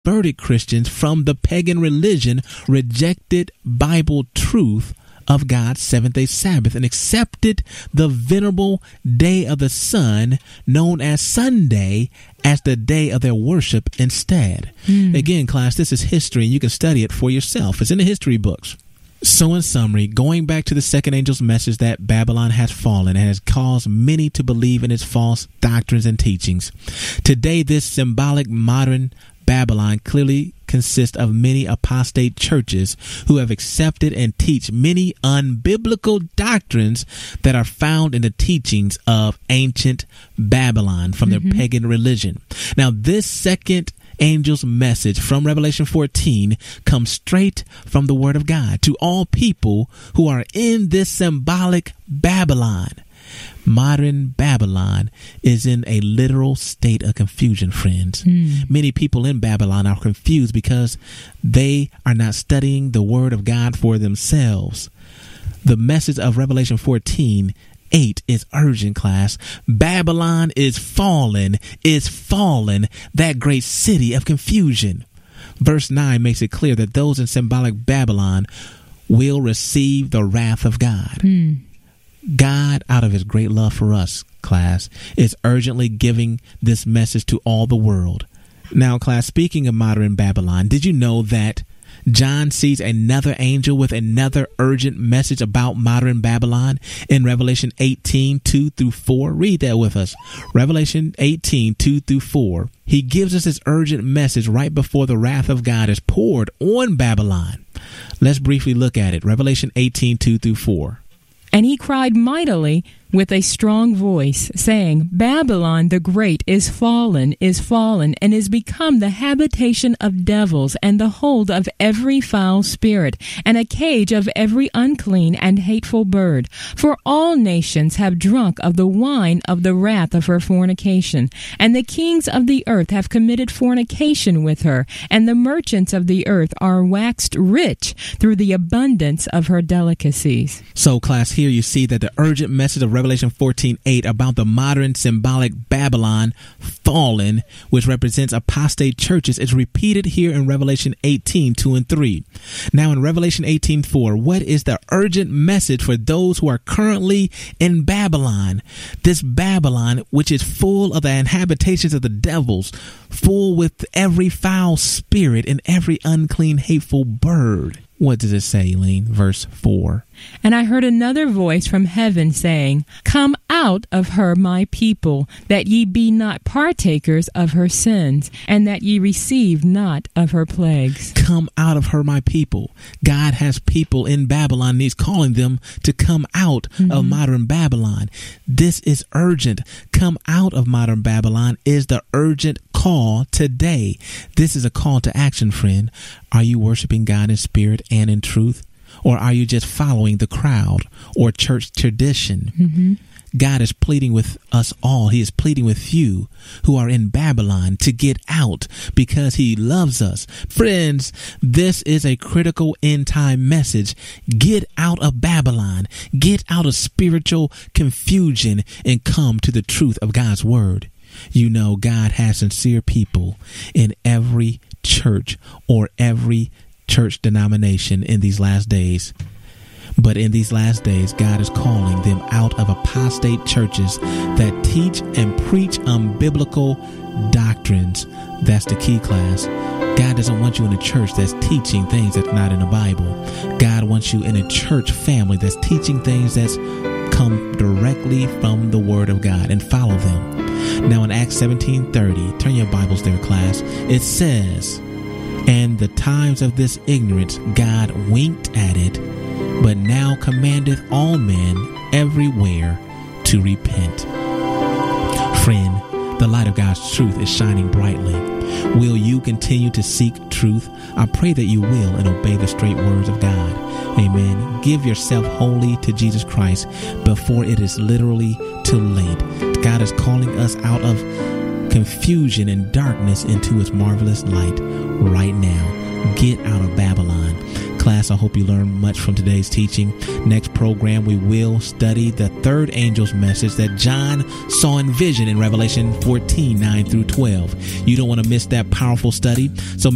converted Christians from the pagan religion rejected Bible truth of God's seventh-day Sabbath and accepted the venerable day of the sun, known as Sunday, as the day of their worship instead. Again, class, this is history, and you can study it for yourself. It's in the history books. So in summary, going back to the second angel's message that Babylon has fallen and has caused many to believe in its false doctrines and teachings. Today, this symbolic modern Babylon clearly consists of many apostate churches who have accepted and teach many unbiblical doctrines that are found in the teachings of ancient Babylon from their pagan religion. Now, this second angel's message from Revelation 14 comes straight from the Word of God to all people who are in this symbolic Babylon. Modern Babylon is in a literal state of confusion, friends. Many people in Babylon are confused because they are not studying the Word of God for themselves. The message of Revelation 14:8 is urgent, class. Babylon is fallen, that great city of confusion. Verse 9 makes it clear that those in symbolic Babylon will receive the wrath of God. God, out of his great love for us, class, is urgently giving this message to all the world. Now, class, speaking of modern Babylon, did you know that John sees another angel with another urgent message about modern Babylon in Revelation 18:2-4? Read that with us. Revelation 18:2-4. He gives us this urgent message right before the wrath of God is poured on Babylon. Let's briefly look at it. Revelation 18:2-4. And he cried mightily with a strong voice, saying, Babylon the great is fallen, and is become the habitation of devils, and the hold of every foul spirit, and a cage of every unclean and hateful bird. For all nations have drunk of the wine of the wrath of her fornication, and the kings of the earth have committed fornication with her, and the merchants of the earth are waxed rich through the abundance of her delicacies. So, class, here you see that the urgent message of Revelation 14:8 about the modern symbolic Babylon fallen, which represents apostate churches, is repeated here in Revelation 18:2-3. Now, in Revelation 18:4, what is the urgent message for those who are currently in Babylon? This Babylon, which is full of the inhabitations of the devils, full with every foul spirit and every unclean, hateful bird. What does it say, Elaine? Verse 4. And I heard another voice from heaven saying, Come out of her, my people, that ye be not partakers of her sins, and that ye receive not of her plagues. Come out of her, my people. God has people in Babylon, and he's calling them to come out of modern Babylon. This is urgent. Come out of modern Babylon is the urgent call today. This is a call to action, friend. Are you worshiping God in spirit and in truth? Or are you just following the crowd or church tradition? God is pleading with us all. He is pleading with you who are in Babylon to get out because he loves us. Friends, this is a critical end time message. Get out of Babylon. Get out of spiritual confusion and come to the truth of God's word. You know, God has sincere people in every church or every church denomination in these last days. But in these last days, God is calling them out of apostate churches that teach and preach unbiblical doctrines. That's the key, class. God doesn't want you in a church that's teaching things that's not in the Bible. God wants you in a church family that's teaching things that's come directly from the Word of God, and follow them. Now in Acts 17:30, turn your Bibles there, class. It says, And the times of this ignorance God winked at it, but now commandeth all men everywhere to repent. Friend, the light of God's truth is shining brightly. Will you continue to seek truth? I pray that you will and obey the straight words of God. Amen. Give yourself wholly to Jesus Christ before it is literally too late. God is calling us out of confusion and darkness into his marvelous light right now. Get out of Babylon. Class, I hope you learned much from today's teaching. Next program, we will study the third angel's message that John saw in vision in Revelation 14:9-12. You don't want to miss that powerful study. So